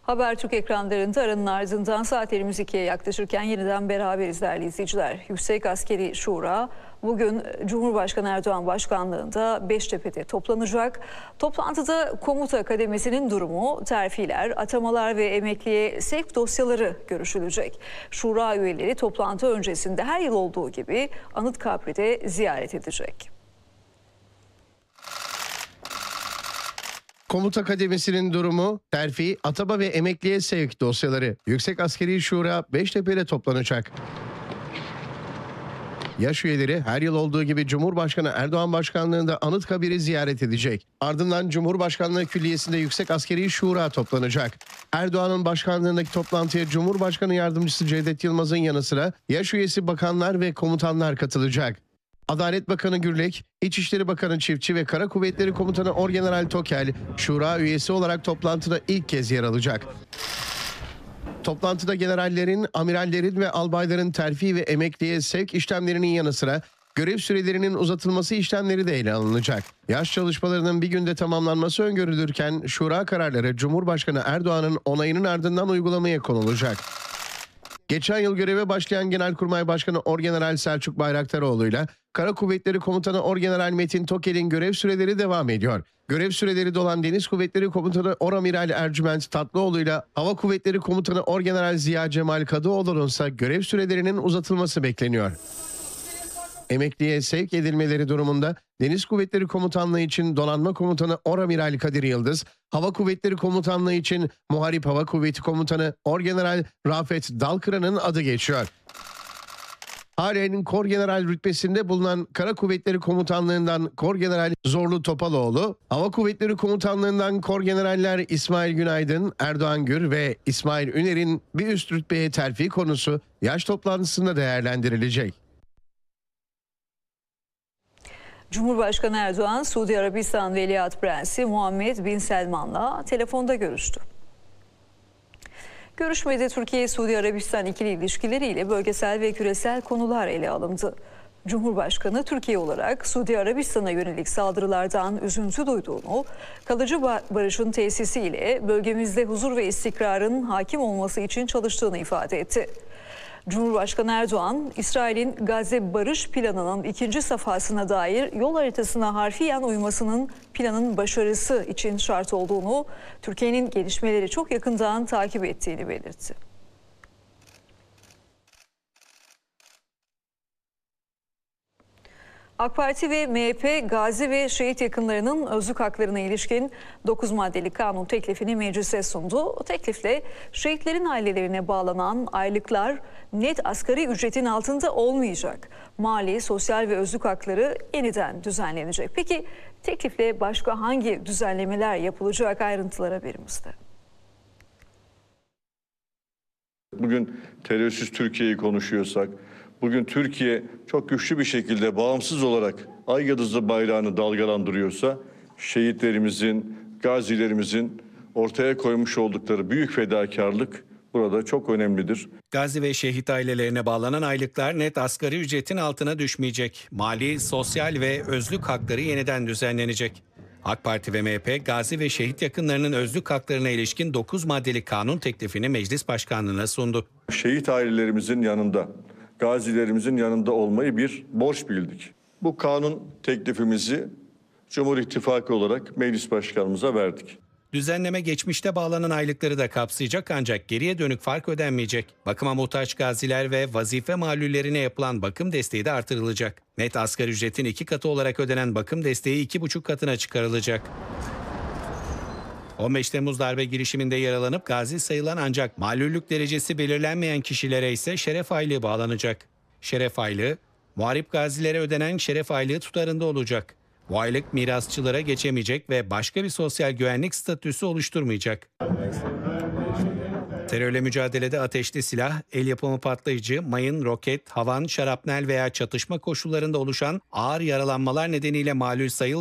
Habertürk ekranlarında aranın ardından saatlerimiz 2'ye yaklaşırken yeniden beraberiz değerli izleyiciler. Yüksek Askeri Şura bugün Cumhurbaşkanı Erdoğan başkanlığında Beştepe'de toplanacak. Toplantıda komuta kademesinin durumu, terfiler, atamalar ve emekliye sevk dosyaları görüşülecek. Şura üyeleri toplantı öncesinde her yıl olduğu gibi Anıtkabir'i de ziyaret edecek. Komuta kademesinin durumu, terfi, atama ve emekliye sevk dosyaları. Yüksek Askeri Şura Beştepe'de toplanacak. Yaş üyeleri her yıl olduğu gibi Cumhurbaşkanı Erdoğan başkanlığında Anıtkabir'i ziyaret edecek. Ardından Cumhurbaşkanlığı Külliyesi'nde Yüksek Askeri Şura toplanacak. Erdoğan'ın başkanlığındaki toplantıya Cumhurbaşkanı Yardımcısı Cevdet Yılmaz'ın yanı sıra yaş üyesi bakanlar ve komutanlar katılacak. Adalet Bakanı Gürlek, İçişleri Bakanı Çiftçi ve Kara Kuvvetleri Komutanı Orgeneral Tokel, Şura üyesi olarak toplantıda ilk kez yer alacak. Toplantıda generallerin, amirallerin ve albayların terfi ve emekliye sevk işlemlerinin yanı sıra görev sürelerinin uzatılması işlemleri de ele alınacak. Yaş çalışmalarının bir günde tamamlanması öngörülürken şura kararları Cumhurbaşkanı Erdoğan'ın onayının ardından uygulamaya konulacak. Geçen yıl göreve başlayan Genelkurmay Başkanı Orgeneral Selçuk Bayraktaroğlu ile Kara Kuvvetleri Komutanı Orgeneral Metin Tokel'in görev süreleri devam ediyor. Görev süreleri dolan Deniz Kuvvetleri Komutanı Oramiral Ercüment Tatlıoğlu ile Hava Kuvvetleri Komutanı Orgeneral Ziya Cemal Kadıoğlu'nun ise görev sürelerinin uzatılması bekleniyor. Emekliye sevk edilmeleri durumunda Deniz Kuvvetleri Komutanlığı için Donanma Komutanı Oramiral Kadir Yıldız, Hava Kuvvetleri Komutanlığı için Muharip Hava Kuvveti Komutanı Orgeneral Rafet Dalkıran'ın adı geçiyor. Halen Korgeneral rütbesinde bulunan Kara Kuvvetleri Komutanlığından Korgeneral Zorlu Topaloğlu, Hava Kuvvetleri Komutanlığından Korgeneraller İsmail Günaydın, Erdoğan Gür ve İsmail Üner'in bir üst rütbeye terfi konusu yaş toplantısında değerlendirilecek. Cumhurbaşkanı Erdoğan, Suudi Arabistan Veliaht Prensi Muhammed Bin Selman'la telefonda görüştü. Görüşmede Türkiye-Suudi Arabistan ikili ilişkileriyle bölgesel ve küresel konular ele alındı. Cumhurbaşkanı Türkiye olarak Suudi Arabistan'a yönelik saldırılardan üzüntü duyduğunu, kalıcı barışın tesisiyle bölgemizde huzur ve istikrarın hakim olması için çalıştığını ifade etti. Cumhurbaşkanı Erdoğan, İsrail'in Gazze Barış Planı'nın ikinci safhasına dair yol haritasına harfiyen uymasının planın başarısı için şart olduğunu, Türkiye'nin gelişmeleri çok yakından takip ettiğini belirtti. AK Parti ve MHP, gazi ve şehit yakınlarının özlük haklarına ilişkin 9 maddelik kanun teklifini meclise sundu. O teklifle şehitlerin ailelerine bağlanan aylıklar net asgari ücretin altında olmayacak. Mali, sosyal ve özlük hakları yeniden düzenlenecek. Peki teklifle başka hangi düzenlemeler yapılacak, ayrıntılar haberimizde. Bugün terörsüz Türkiye'yi konuşuyorsak, bugün Türkiye çok güçlü bir şekilde bağımsız olarak ay yıldızlı bayrağını dalgalandırıyorsa, şehitlerimizin, gazilerimizin ortaya koymuş oldukları büyük fedakarlık burada çok önemlidir. Gazi ve şehit ailelerine bağlanan aylıklar net asgari ücretin altına düşmeyecek. Mali, sosyal ve özlük hakları yeniden düzenlenecek. AK Parti ve MHP, gazi ve şehit yakınlarının özlük haklarına ilişkin 9 maddelik kanun teklifini meclis başkanlığına sundu. Şehit ailelerimizin yanında, gazilerimizin yanında olmayı bir borç bildik. Bu kanun teklifimizi Cumhur İttifakı olarak meclis başkanımıza verdik. Düzenleme geçmişte bağlanan aylıkları da kapsayacak ancak geriye dönük fark ödenmeyecek. Bakıma muhtaç gaziler ve vazife malullerine yapılan bakım desteği de artırılacak. Net asgari ücretin 2 katı olarak ödenen bakım desteği 2,5 katına çıkarılacak. 15 Temmuz darbe girişiminde yaralanıp gazi sayılan ancak malüllük derecesi belirlenmeyen kişilere ise şeref aylığı bağlanacak. Şeref aylığı, muharip gazilere ödenen şeref aylığı tutarında olacak. Bu aylık mirasçılara geçemeyecek ve başka bir sosyal güvenlik statüsü oluşturmayacak. Terörle mücadelede ateşli silah, el yapımı patlayıcı, mayın, roket, havan, şarapnel veya çatışma koşullarında oluşan ağır yaralanmalar nedeniyle malul sayılmayan